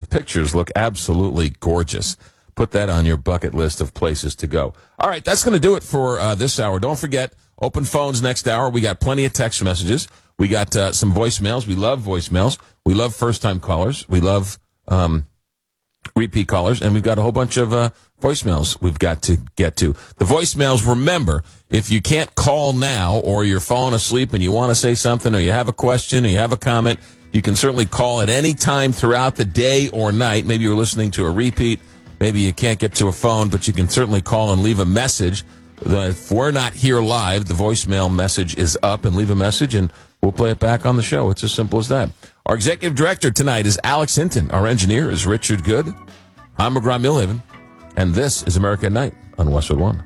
pictures look absolutely gorgeous. Put that on your bucket list of places to go. All right, that's going to do it for this hour. Don't forget, open phones next hour. We got plenty of text messages. We got some voicemails. We love voicemails. We love first-time callers. We love repeat callers. And we've got a whole bunch of voicemails we've got to get to. The voicemails, remember, if you can't call now or you're falling asleep and you want to say something or you have a question or you have a comment, you can certainly call at any time throughout the day or night. Maybe you're listening to a repeat. Maybe you can't get to a phone, but you can certainly call and leave a message. If we're not here live, the voicemail message is up, and leave a message, and we'll play it back on the show. It's as simple as that. Our executive director tonight is Alex Hinton. Our engineer is Richard Good. I'm McGraw Millhaven, and this is America at Night on Westwood One.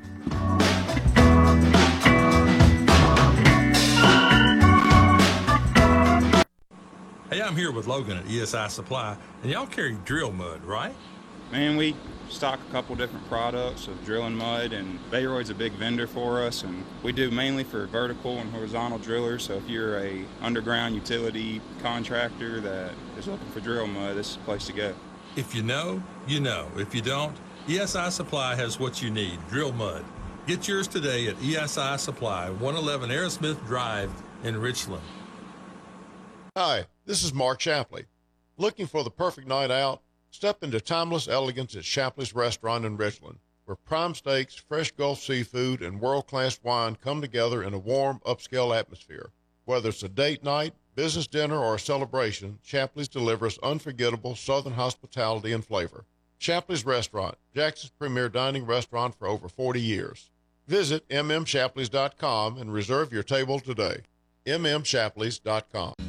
Hey, I'm here with Logan at ESI Supply, and y'all carry drill mud, right? Man, we stock a couple different products of drilling mud, and Bayroyd's a big vendor for us, and we do mainly for vertical and horizontal drillers. So if you're a underground utility contractor that is looking for drill mud, this is the place to go. If you know, you know. If you don't, ESI Supply has what you need, drill mud. Get yours today at ESI Supply, 111 Aerosmith Drive in Richland. Hi, this is Mark Shapley. Looking for the perfect night out? Step into timeless elegance at Shapley's Restaurant in Richland, where prime steaks, fresh Gulf seafood, and world-class wine come together in a warm, upscale atmosphere. Whether it's a date night, business dinner, or a celebration, Shapley's delivers unforgettable Southern hospitality and flavor. Shapley's Restaurant, Jackson's premier dining restaurant for over 40 years. Visit mmshapleys.com and reserve your table today. mmshapleys.com.